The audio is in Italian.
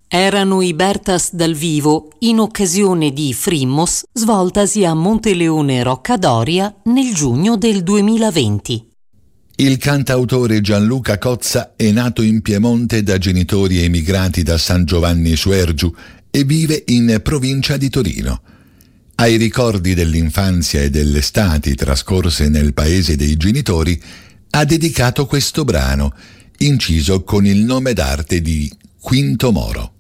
Erano i Bertas dal vivo in occasione di Frimmos svoltasi a Monteleone Roccadoria nel giugno del 2020. Il cantautore Gianluca Cozza è nato in Piemonte da genitori emigrati da San Giovanni Suergiu e vive in provincia di Torino. Ai ricordi dell'infanzia e delle estati trascorse nel paese dei genitori ha dedicato questo brano, inciso con il nome d'arte di Quinto Moro.